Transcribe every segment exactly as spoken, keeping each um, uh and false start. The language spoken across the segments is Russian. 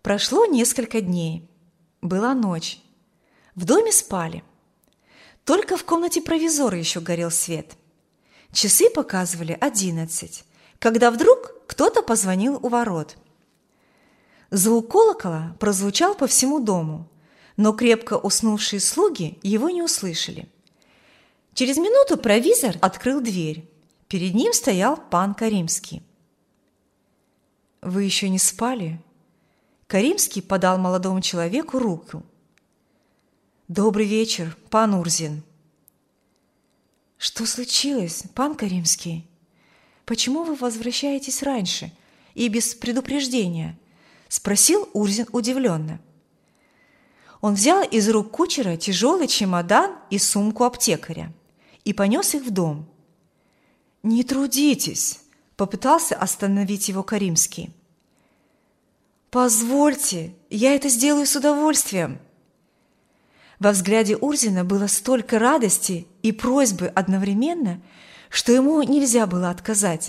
Прошло несколько дней. Была ночь. В доме спали. Только в комнате провизора еще горел свет. Часы показывали одиннадцать, когда вдруг кто-то позвонил у ворот. Звук колокола прозвучал по всему дому, но крепко уснувшие слуги его не услышали. Через минуту провизор открыл дверь. Перед ним стоял пан Каримский. «Вы еще не спали?» Каримский подал молодому человеку руку. «Добрый вечер, пан Урзин». «Что случилось, пан Каримский? Почему вы возвращаетесь раньше и без предупреждения?» – спросил Урзин удивленно. Он взял из рук кучера тяжелый чемодан и сумку аптекаря и понес их в дом. «Не трудитесь», – попытался остановить его Каримский. «Позвольте, я это сделаю с удовольствием». Во взгляде Урзина было столько радости и просьбы одновременно, что ему нельзя было отказать.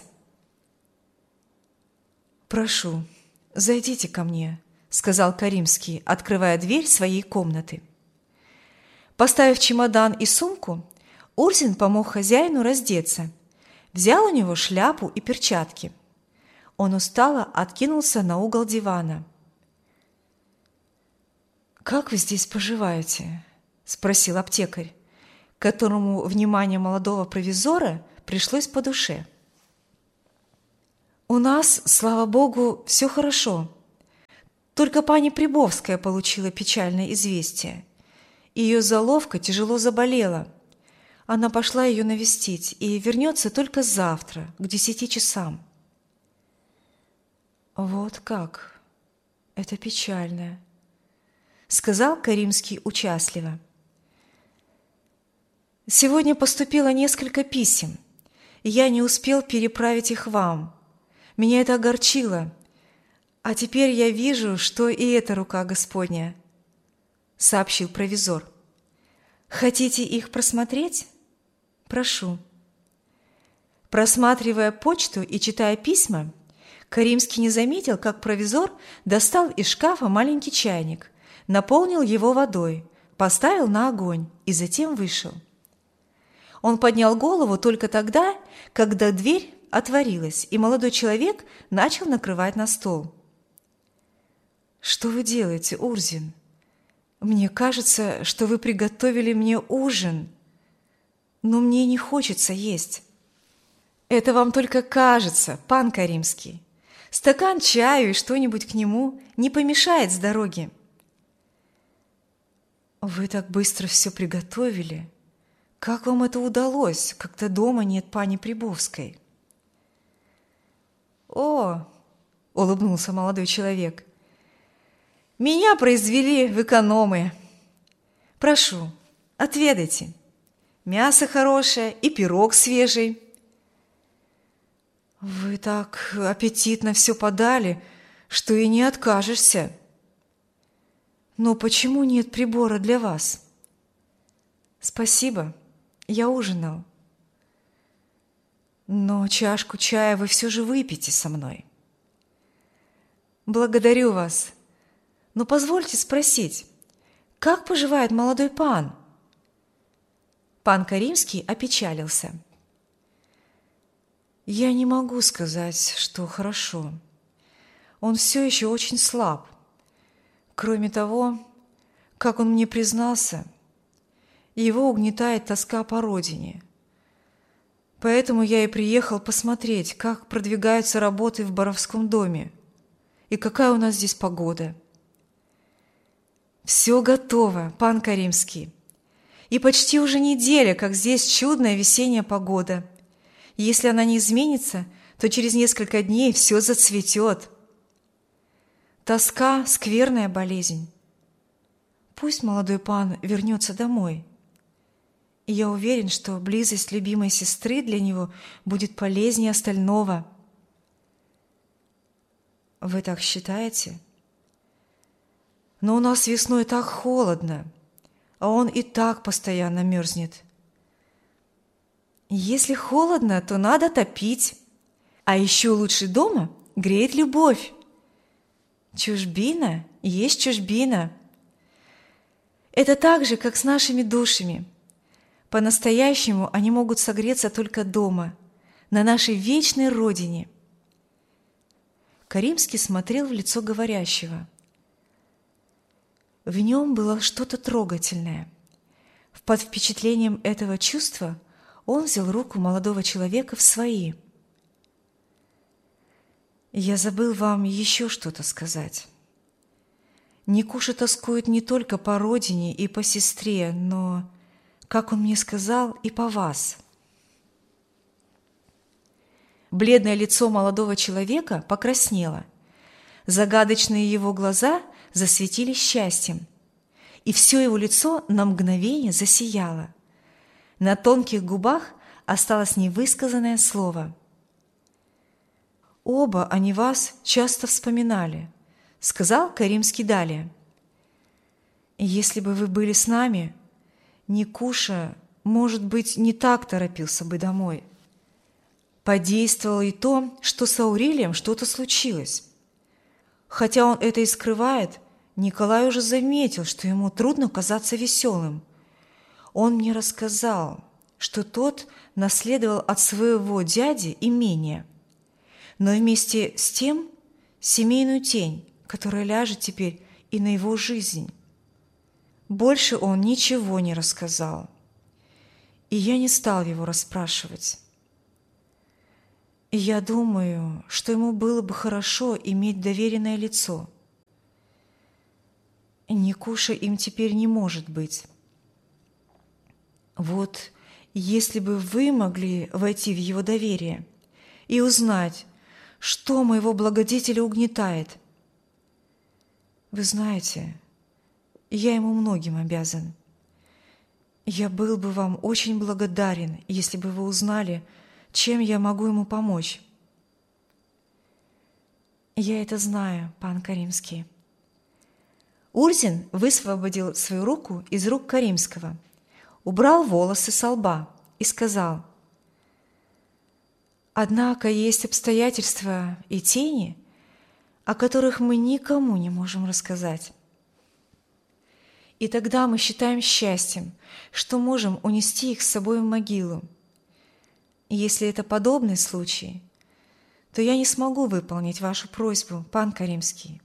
«Прошу, зайдите ко мне», – сказал Каримский, открывая дверь своей комнаты. Поставив чемодан и сумку, Урзин помог хозяину раздеться, взял у него шляпу и перчатки. Он устало откинулся на угол дивана. «Как вы здесь поживаете?» – спросил аптекарь, которому внимание молодого провизора пришлось по душе. «У нас, слава богу, все хорошо. Только пани Прибовская получила печальное известие. Ее заловка тяжело заболела. Она пошла ее навестить и вернется только завтра, к десяти часам». «Вот как! Это печально», — сказал Каримский участливо. «Сегодня поступило несколько писем, и я не успел переправить их вам. Меня это огорчило, а теперь я вижу, что и это рука Господня», — сообщил провизор. «Хотите их просмотреть? Прошу». Просматривая почту и читая письма, Каримский не заметил, как провизор достал из шкафа маленький чайник, наполнил его водой, поставил на огонь и затем вышел. Он поднял голову только тогда, когда дверь отворилась, и молодой человек начал накрывать на стол. «Что вы делаете, Урзин? Мне кажется, что вы приготовили мне ужин, но мне не хочется есть». «Это вам только кажется, пан Каримский. Стакан чаю и что-нибудь к нему не помешает с дороги». «Вы так быстро все приготовили. Как вам это удалось, когда дома нет пани Прибовской?» «О!» – улыбнулся молодой человек. «Меня произвели в экономы. Прошу, отведайте. Мясо хорошее и пирог свежий». «Вы так аппетитно все подали, что и не откажешься. Но почему нет прибора для вас?» «Спасибо, я ужинал. Но чашку чая вы все же выпьете со мной». «Благодарю вас. Но позвольте спросить, как поживает молодой пан?» Пан Каримский опечалился. «Я не могу сказать, что хорошо. Он все еще очень слаб. Кроме того, как он мне признался, его угнетает тоска по родине. Поэтому я и приехал посмотреть, как продвигаются работы в Боровском доме и какая у нас здесь погода». «Все готово, пан Каримский. И почти уже неделя, как здесь чудная весенняя погода. Если она не изменится, то через несколько дней все зацветет. Тоска – скверная болезнь. Пусть молодой пан вернется домой. И я уверен, что близость любимой сестры для него будет полезнее остального». «Вы так считаете? Но у нас весной так холодно, а он и так постоянно мерзнет». «Если холодно, то надо топить. А еще лучше дома греет любовь. Чужбина есть чужбина. Это так же, как с нашими душами. По-настоящему они могут согреться только дома, на нашей вечной родине. Каримский смотрел в лицо говорящего. В нем было что-то трогательное. Под впечатлением этого чувства он взял руку молодого человека в свои. «Я забыл вам еще что-то сказать. Никуша тоскует не только по родине и по сестре, но, как он мне сказал, и по вас». Бледное лицо молодого человека покраснело. Загадочные его глаза засветились счастьем, и все его лицо на мгновение засияло. На тонких губах осталось невысказанное слово. «Оба они вас часто вспоминали», — сказал Каримский далее. «Если бы вы были с нами, Никуша, может быть, не так торопился бы домой. Подействовало и то, что с Аурелием что-то случилось. Хотя он это и скрывает, Николай уже заметил, что ему трудно казаться веселым. Он мне рассказал, что тот наследовал от своего дяди имение, но вместе с тем семейную тень, которая ляжет теперь и на его жизнь. Больше он ничего не рассказал, и я не стал его расспрашивать. И я думаю, что ему было бы хорошо иметь доверенное лицо. Никуша им теперь не может быть. Вот если бы вы могли войти в его доверие и узнать, что моего благодетеля угнетает. Вы знаете, я ему многим обязан. Я был бы вам очень благодарен, если бы вы узнали, чем я могу ему помочь. Я это знаю, пан Каримский. Урзин высвободил свою руку из рук Каримского, убрал волосы со лба и сказал: «Однако есть обстоятельства и тени, о которых мы никому не можем рассказать. И тогда мы считаем счастьем, что можем унести их с собой в могилу. Если это подобный случай, то я не смогу выполнить вашу просьбу, пан Каримский.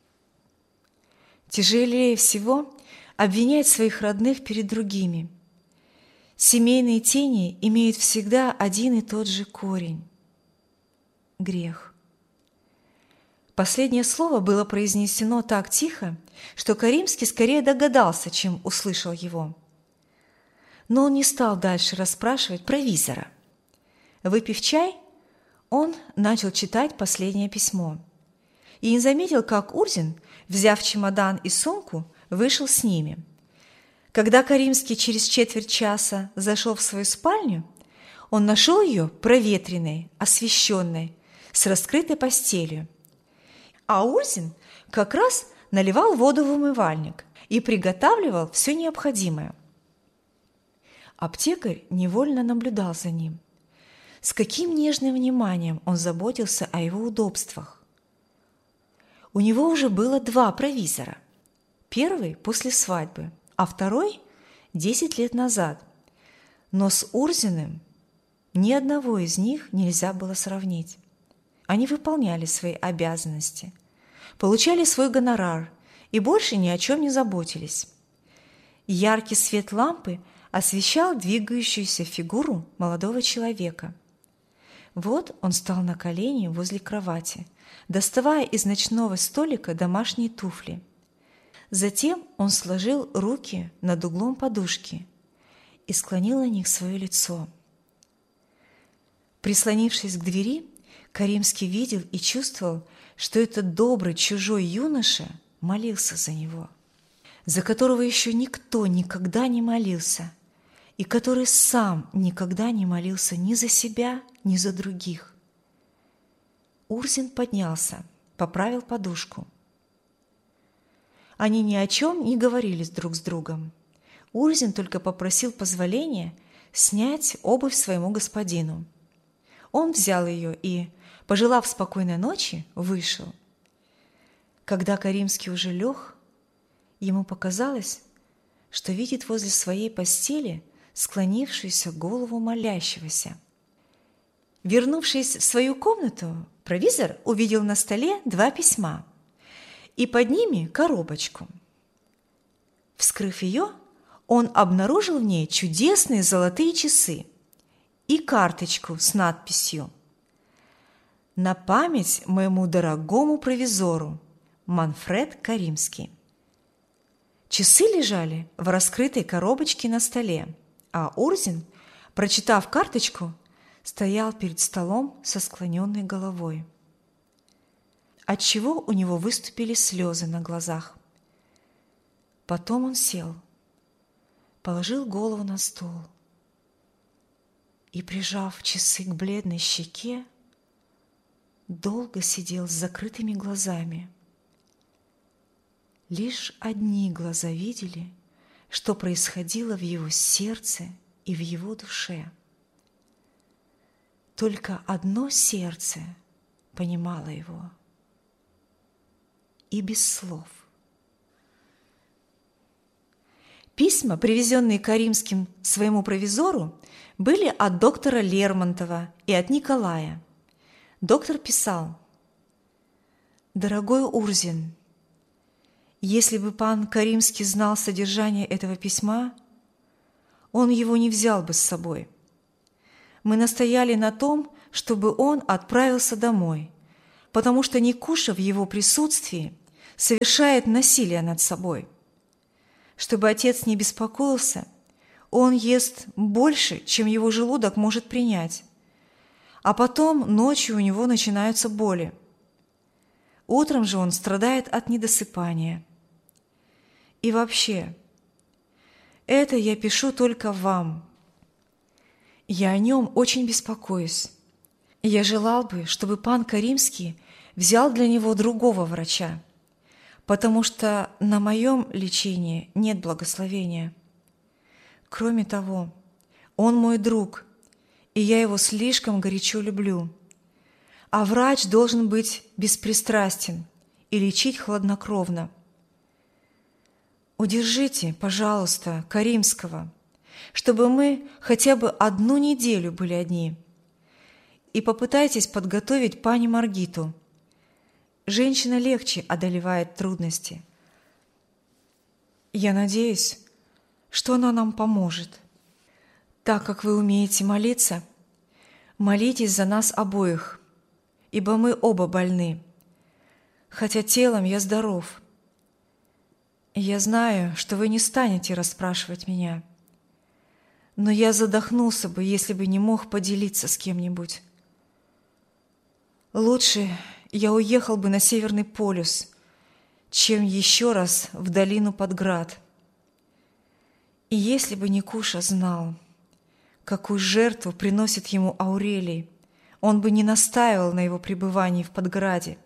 Тяжелее всего обвинять своих родных перед другими. Семейные тени имеют всегда один и тот же корень – грех». Последнее слово было произнесено так тихо, что Каримский скорее догадался, чем услышал его. Но он не стал дальше расспрашивать провизора. Выпив чай, он начал читать последнее письмо и не заметил, как Урзин, взяв чемодан и сумку, вышел с ними. Когда Каримский через четверть часа зашел в свою спальню, он нашел ее проветренной, освещенной, с раскрытой постелью. А Урзин как раз наливал воду в умывальник и приготавливал все необходимое. Аптекарь невольно наблюдал за ним. С каким нежным вниманием он заботился о его удобствах. У него уже было два провизора. Первый после свадьбы, а второй десять лет назад. Но с Урзиным ни одного из них нельзя было сравнить. Они выполняли свои обязанности, получали свой гонорар и больше ни о чем не заботились. Яркий свет лампы освещал двигающуюся фигуру молодого человека. Вот он стал на колени возле кровати, доставая из ночного столика домашние туфли. Затем он сложил руки над углом подушки и склонил на них свое лицо. Прислонившись к двери, Каримский видел и чувствовал, что этот добрый чужой юноша молился за него, за которого еще никто никогда не молился, и который сам никогда не молился ни за себя, ни за других. Урзин поднялся, поправил подушку. Они ни о чем не говорили друг с другом. Урзин только попросил позволения снять обувь своему господину. Он взял ее и, пожелав спокойной ночи, вышел. Когда Каримский уже лег, ему показалось, что видит возле своей постели склонившуюся голову молящегося. Вернувшись в свою комнату, провизор увидел на столе два письма и под ними коробочку. Вскрыв ее, он обнаружил в ней чудесные золотые часы и карточку с надписью «На память моему дорогому провизору Манфред Каримский». Часы лежали в раскрытой коробочке на столе, а Урзин, прочитав карточку, стоял перед столом со склоненной головой, отчего у него выступили слезы на глазах. Потом он сел, положил голову на стол и, прижав часы к бледной щеке, долго сидел с закрытыми глазами. Лишь одни глаза видели, что происходило в его сердце и в его душе. Только одно сердце понимало его, и без слов. Письма, привезенные Каримским своему провизору, были от доктора Лермонтова и от Николая. Доктор писал: «Дорогой Урзин, если бы пан Каримский знал содержание этого письма, он его не взял бы с собой. Мы настояли на том, чтобы он отправился домой, потому что Никуша в его присутствии совершает насилие над собой. Чтобы отец не беспокоился, он ест больше, чем его желудок может принять, а потом ночью у него начинаются боли. Утром же он страдает от недосыпания. И вообще, это я пишу только вам. Я о нем очень беспокоюсь. Я желал бы, чтобы пан Каримский взял для него другого врача, потому что на моем лечении нет благословения. Кроме того, он мой друг, и я его слишком горячо люблю. А врач должен быть беспристрастен и лечить хладнокровно. Удержите, пожалуйста, Каримского, чтобы мы хотя бы одну неделю были одни, и попытайтесь подготовить пани Маргиту. Женщина легче одолевает трудности. Я надеюсь, что она нам поможет. Так как вы умеете молиться, молитесь за нас обоих, ибо мы оба больны, хотя телом я здоров. И я знаю, что вы не станете расспрашивать меня, но я задохнулся бы, если бы не мог поделиться с кем-нибудь. Лучше я уехал бы на Северный полюс, чем еще раз в долину под град. И если бы Никуша знал, какую жертву приносит ему Аурелий, он бы не настаивал на его пребывании в Подграде.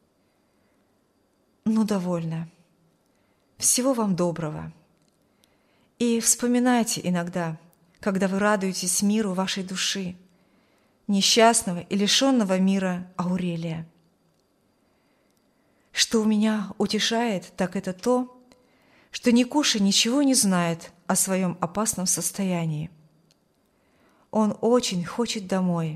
Ну, довольно. Всего вам доброго. И вспоминайте иногда, когда вы радуетесь миру вашей души, несчастного и лишенного мира Аурелия. Что у меня утешает, так это то, что Никуша ничего не знает о своем опасном состоянии. Он очень хочет домой.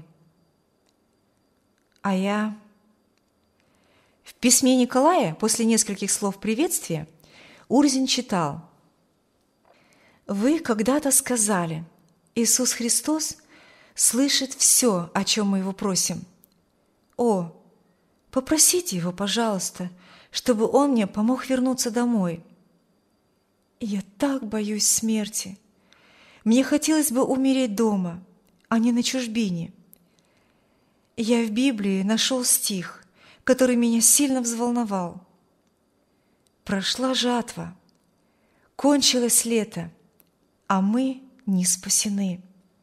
А я... В письме Николая после нескольких слов приветствия Урзин читал: «Вы когда-то сказали, Иисус Христос слышит все, о чем мы Его просим. О, попросите Его, пожалуйста, чтобы Он мне помог вернуться домой. Я так боюсь смерти. Мне хотелось бы умереть дома, а не на чужбине. Я в Библии нашел стих, который меня сильно взволновал. Прошла жатва, кончилось лето, а мы не спасены.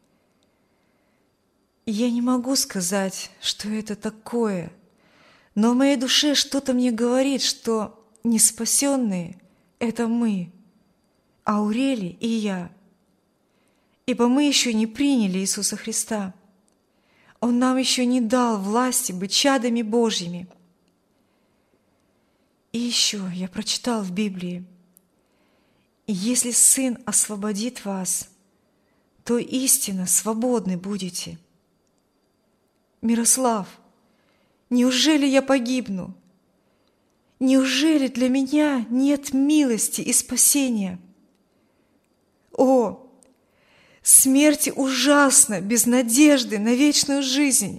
Я не могу сказать, что это такое, но в моей душе что-то мне говорит, что неспасенные — это мы, Аурелий и я, ибо мы еще не приняли Иисуса Христа. Он нам еще не дал власти быть чадами Божьими. И еще я прочитал в Библии: «Если Сын освободит вас, то истинно свободны будете». Мирослав, неужели я погибну? Неужели для меня нет милости и спасения? О, смерть ужасна без надежды на вечную жизнь.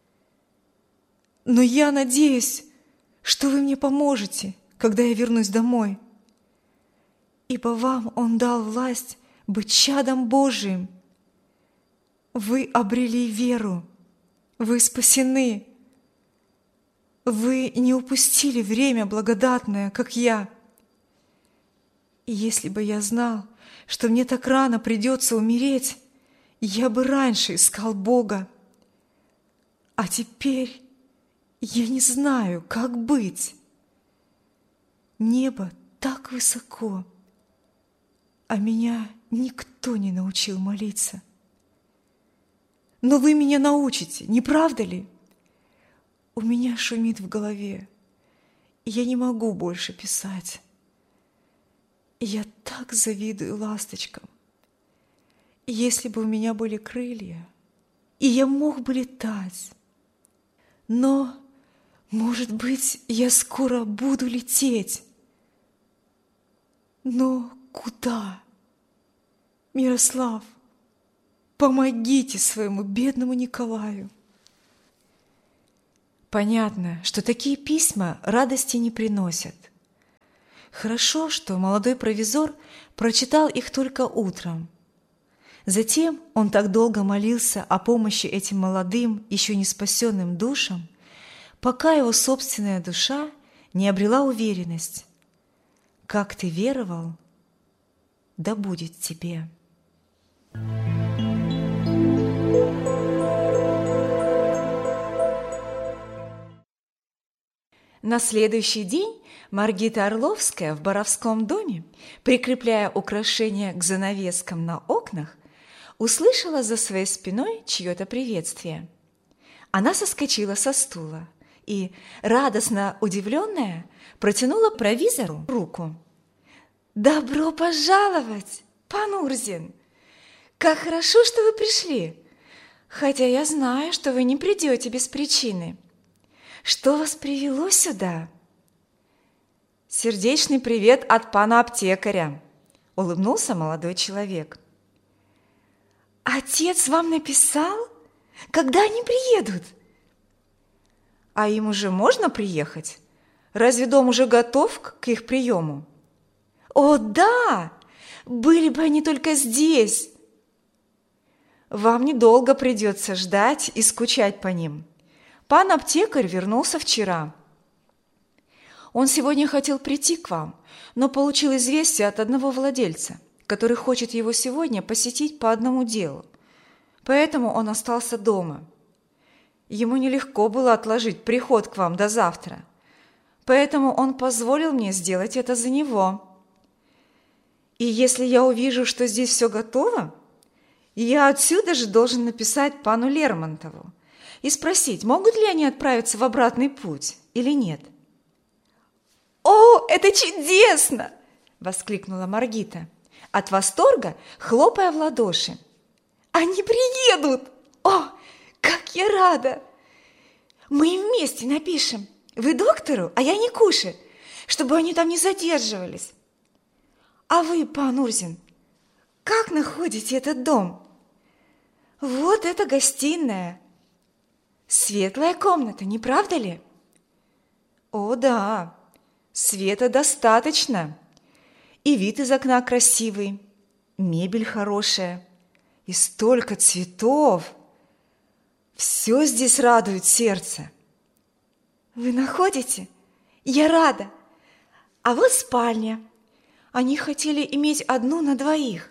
Но я надеюсь, что вы мне поможете, когда я вернусь домой. Ибо вам Он дал власть быть чадом Божиим. Вы обрели веру, вы спасены. Вы не упустили время благодатное, как я. И если бы я знал, что мне так рано придется умереть, я бы раньше искал Бога. А теперь я не знаю, как быть. Небо так высоко, а меня никто не научил молиться. Но вы меня научите, не правда ли? У меня шумит в голове, и я не могу больше писать. И я так завидую ласточкам. Если бы у меня были крылья, и я мог бы летать. Но, может быть, я скоро буду лететь. Но куда? Мирослав, помогите своему бедному Николаю. Понятно, что такие письма радости не приносят. Хорошо, что молодой провизор прочитал их только утром. Затем он так долго молился о помощи этим молодым, еще не спасенным душам, пока его собственная душа не обрела уверенность. Как ты веровал, да будет тебе. На следующий день Маргита Орловская в Боровском доме, прикрепляя украшения к занавескам на окнах, услышала за своей спиной чье-то приветствие. Она соскочила со стула и, радостно удивленная, протянула провизору руку. «Добро пожаловать, пан Урзин! Как хорошо, что вы пришли, хотя я знаю, что вы не придете без причины. Что вас привело сюда?» «Сердечный привет от пана аптекаря», – улыбнулся молодой человек. «Отец вам написал? Когда они приедут?» «А им уже можно приехать? Разве дом уже готов к их приему?» «О, да! Были бы они только здесь!» «Вам недолго придется ждать и скучать по ним. Пан аптекарь вернулся вчера. Он сегодня хотел прийти к вам, но получил известие от одного владельца, который хочет его сегодня посетить по одному делу. Поэтому он остался дома. Ему нелегко было отложить приход к вам до завтра, поэтому он позволил мне сделать это за него. И если я увижу, что здесь все готово, я отсюда же должен написать пану Лермонтову и спросить, могут ли они отправиться в обратный путь или нет». «О, это чудесно!» – воскликнула Маргита, от восторга хлопая в ладоши. «Они приедут! О, как я рада! Мы им вместе напишем. Вы доктору, а я Никуше, чтобы они там не задерживались. А вы, пан Урзин, как находите этот дом? Вот это гостиная. Светлая комната, не правда ли?» «О, да, света достаточно. И вид из окна красивый, мебель хорошая, и столько цветов. Все здесь радует сердце». «Вы находите? Я рада. А вот спальня. Они хотели иметь одну на двоих».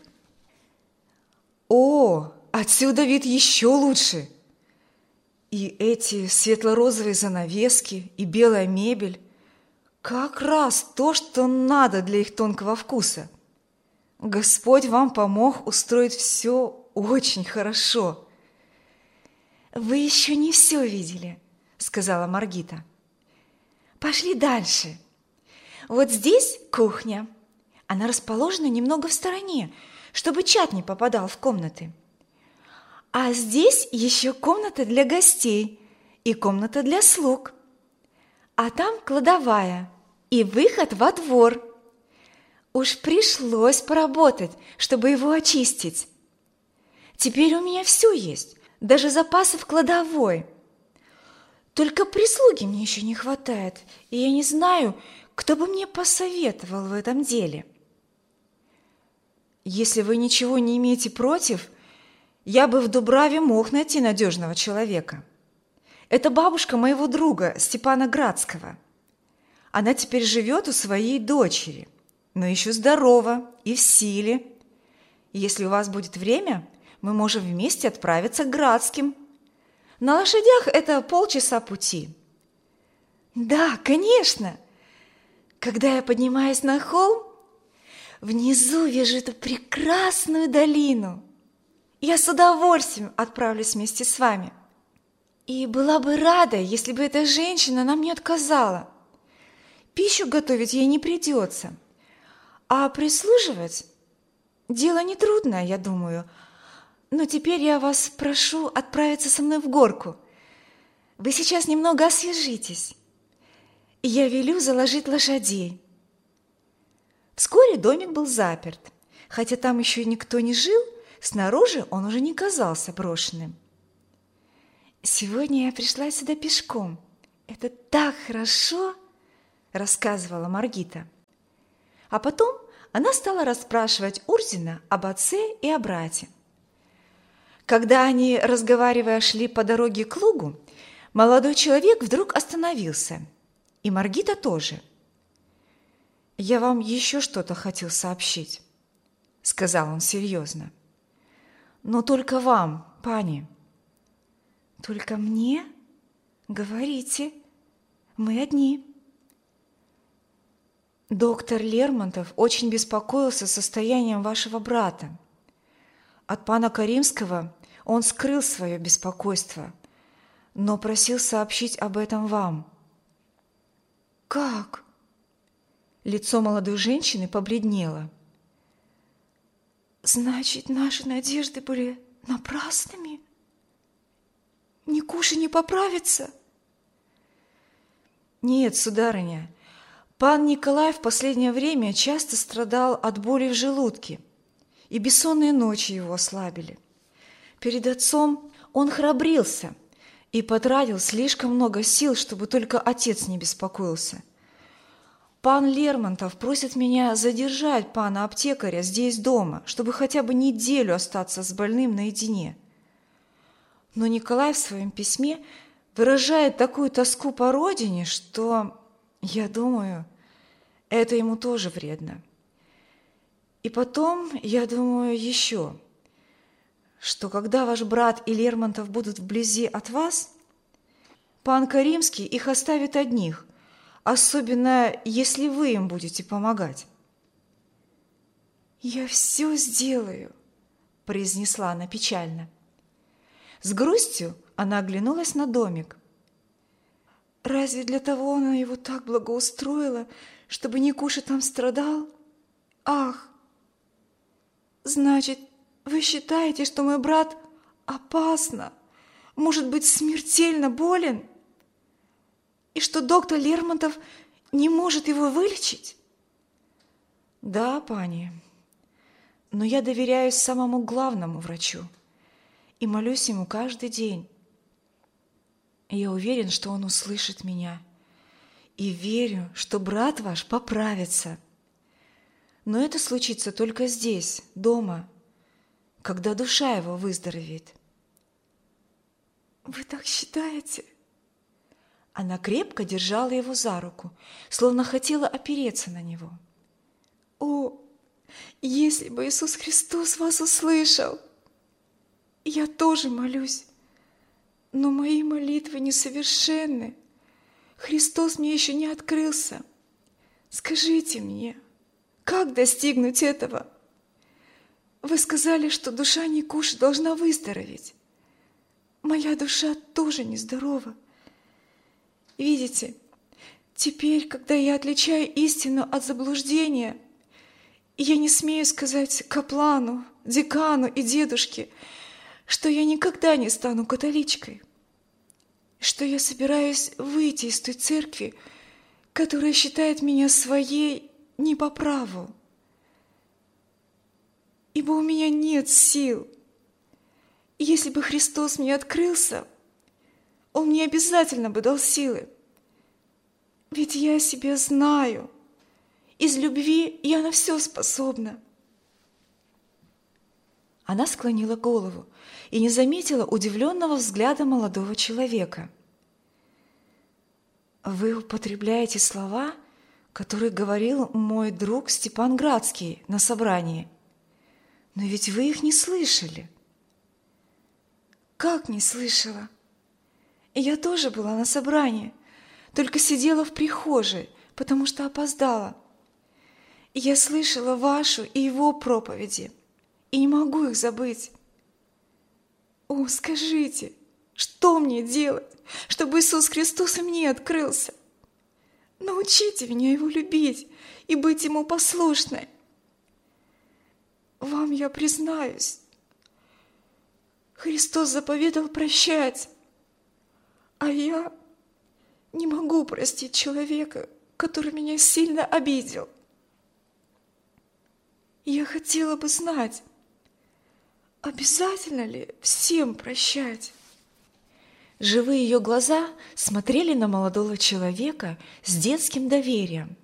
«О, отсюда вид еще лучше. И эти светло-розовые занавески, и белая мебель – как раз то, что надо для их тонкого вкуса. Господь вам помог устроить все очень хорошо». «Вы еще не все видели», – сказала Маргита. «Пошли дальше. Вот здесь кухня. Она расположена немного в стороне, чтобы чад не попадал в комнаты. А здесь еще комната для гостей и комната для слуг. А там кладовая и выход во двор. Уж пришлось поработать, чтобы его очистить. Теперь у меня все есть, даже запасы в кладовой. Только прислуги мне еще не хватает, и я не знаю, кто бы мне посоветовал в этом деле. Если вы ничего не имеете против, я бы в Дубраве мог найти надежного человека. Это бабушка моего друга Степана Градского. Она теперь живет у своей дочери, но еще здорова и в силе. Если у вас будет время, мы можем вместе отправиться к Градским. На лошадях это полчаса пути. Да, конечно. Когда я поднимаюсь на холм, внизу вижу эту прекрасную долину. Я с удовольствием отправлюсь вместе с вами. И была бы рада, если бы эта женщина нам не отказала. Пищу готовить ей не придется. А прислуживать – дело нетрудное, я думаю. Но теперь я вас прошу отправиться со мной в горку. Вы сейчас немного освежитесь. И я велю заложить лошадей. Вскоре домик был заперт. Хотя там еще никто не жил, снаружи он уже не казался брошенным. «Сегодня я пришла сюда пешком. Это так хорошо!» – рассказывала Маргита. А потом она стала расспрашивать Урзина об отце и о брате. Когда они, разговаривая, шли по дороге к лугу, молодой человек вдруг остановился, и Маргита тоже. «Я вам еще что-то хотел сообщить», – сказал он серьезно. «Но только вам, пани». «Только мне? Говорите, мы одни». Доктор Лермонтов очень беспокоился состоянием вашего брата. От пана Каримского он скрыл свое беспокойство, но просил сообщить об этом вам. «Как?» Лицо молодой женщины побледнело. «Значит, наши надежды были напрасными? Никуша не поправится?» «Нет, сударыня, пан Николай в последнее время часто страдал от боли в желудке, и бессонные ночи его ослабили. Перед отцом он храбрился и потратил слишком много сил, чтобы только отец не беспокоился. Пан Лермонтов просит меня задержать пана аптекаря здесь дома, чтобы хотя бы неделю остаться с больным наедине. Но Николай в своем письме выражает такую тоску по родине, что, я думаю, это ему тоже вредно. И потом, я думаю, еще, что когда ваш брат и Лермонтов будут вблизи от вас, пан Каримский их оставит одних, особенно если вы им будете помогать». «Я все сделаю», – произнесла она печально. С грустью она оглянулась на домик. «Разве для того она его так благоустроила, чтобы Никуша там страдал? Ах! Значит, вы считаете, что мой брат опасно, может быть, смертельно болен, и что доктор Лермонтов не может его вылечить?» «Да, пани, но я доверяюсь самому главному врачу и молюсь ему каждый день. Я уверен, что он услышит меня, и верю, что брат ваш поправится. Но это случится только здесь, дома, когда душа его выздоровеет». «Вы так считаете?» Она крепко держала его за руку, словно хотела опереться на него. «О, если бы Иисус Христос вас услышал! Я тоже молюсь, но мои молитвы несовершенны. Христос мне еще не открылся. Скажите мне, как достигнуть этого? Вы сказали, что душа Никуши должна выздороветь. Моя душа тоже нездорова. Видите, Теперь, когда я отличаю истину от заблуждения, я не смею сказать каплану, декану и дедушке, что я никогда не стану католичкой, что я собираюсь выйти из той церкви, которая считает меня своей не по праву, ибо у меня нет сил. Если бы Христос мне открылся, Он мне обязательно бы дал силы, ведь я себя знаю. Из любви я на все способна. Она склонила голову и не заметила удивленного взгляда молодого человека. «Вы употребляете слова, которые говорил мой друг Степан Градский на собрании, но ведь вы их не слышали». «Как не слышала? Я тоже была на собрании, только сидела в прихожей, потому что опоздала. Я слышала вашу и его проповеди, и не могу их забыть. О, скажите, что мне делать, чтобы Иисус Христос и мне открылся? Научите меня Его любить и быть Ему послушной. Вам я признаюсь, Христос заповедал прощать, а я не могу простить человека, который меня сильно обидел. Я хотела бы знать, обязательно ли всем прощать?» Живые ее глаза смотрели на молодого человека с детским доверием.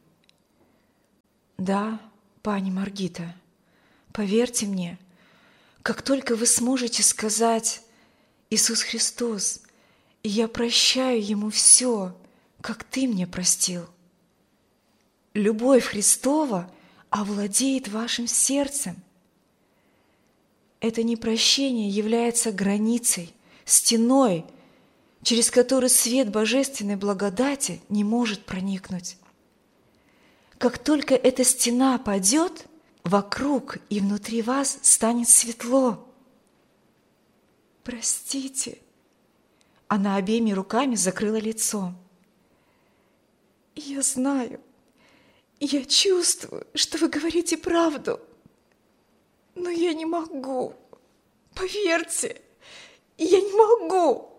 «Да, пани Маргита, поверьте мне, как только вы сможете сказать: Иисус Христос, я прощаю ему все, как ты мне простил, любовь Христова овладеет вашим сердцем. Это непрощение является границей, стеной, через которую свет божественной благодати не может проникнуть. Как только эта стена падет, вокруг и внутри вас станет светло». «Простите». Она обеими руками закрыла лицо. «Я знаю, я чувствую, что вы говорите правду, но я не могу. Поверьте, я не могу».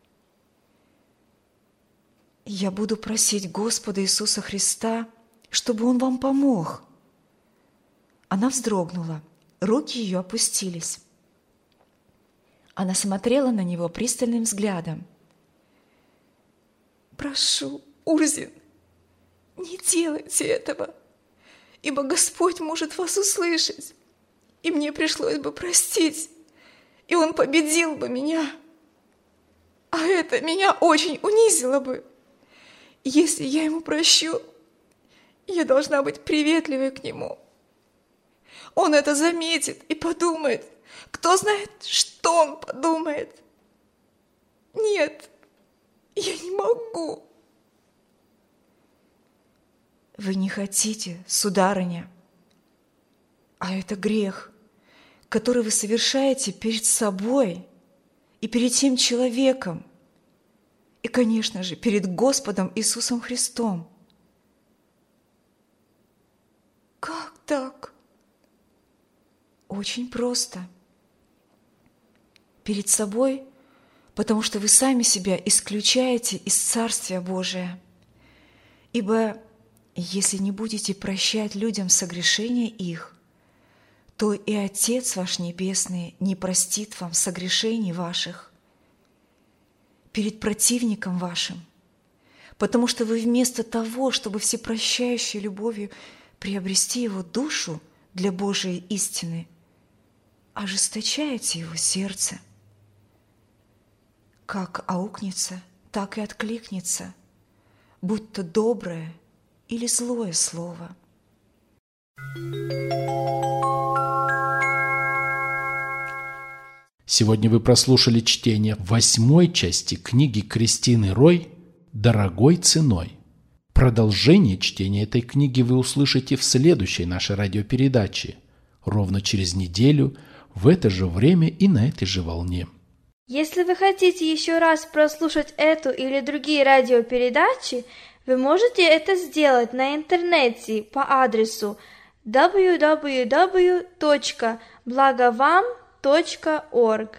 «Я буду просить Господа Иисуса Христа, чтобы Он вам помог». Она вздрогнула, руки ее опустились. Она смотрела на него пристальным взглядом. «Прошу, Урзин, не делайте этого, ибо Господь может вас услышать, и мне пришлось бы простить, и Он победил бы меня. А это меня очень унизило бы. Если я Ему прощу, я должна быть приветливой к Нему. Он это заметит и подумает. Кто знает, что Он подумает? Нет, я не могу». «Вы не хотите, сударыня, а это грех, который вы совершаете перед собой и перед тем человеком, и, конечно же, перед Господом Иисусом Христом». «Как так?» «Очень просто. Перед собой, потому что вы сами себя исключаете из Царствия Божия. Ибо если не будете прощать людям согрешения их, то и Отец ваш Небесный не простит вам согрешений ваших. Перед противником вашим, потому что вы вместо того, чтобы всепрощающей любовью приобрести его душу для Божией истины, ожесточаете его сердце. Как аукнется, так и откликнется, будь то доброе или злое слово. Сегодня вы прослушали чтение восьмой части книги Кристины Рой «Дорогой ценой». Продолжение чтения этой книги вы услышите в следующей нашей радиопередаче, ровно через неделю, в это же время и на этой же волне. Если вы хотите еще раз прослушать эту или другие радиопередачи, Вы можете это сделать на интернете по адресу дабл ю дабл ю дабл ю точка благовам точка орг.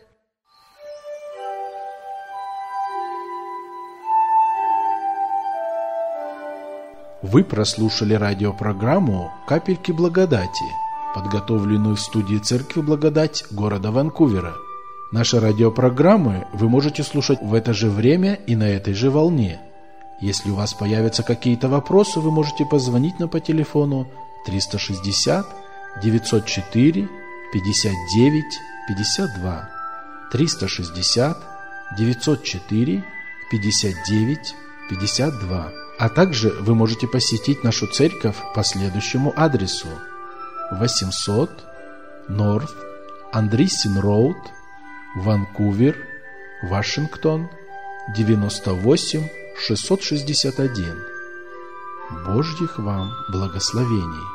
Вы прослушали радиопрограмму «Капельки благодати», подготовленную в студии Церкви Благодать города Ванкувера. Наши радиопрограммы вы можете слушать в это же время и на этой же волне. Если у вас появятся какие-то вопросы, вы можете позвонить нам по телефону триста шестьдесят девятьсот четыре пятьдесят девять пятьдесят два, триста шестьдесят девятьсот четыре пятьдесят девять пятьдесят два. А также вы можете посетить нашу церковь по следующему адресу: восемьсот North Andreessen Road, Ванкувер, Вашингтон, девяносто восемь шестьсот шестьдесят один. Божьих вам благословений!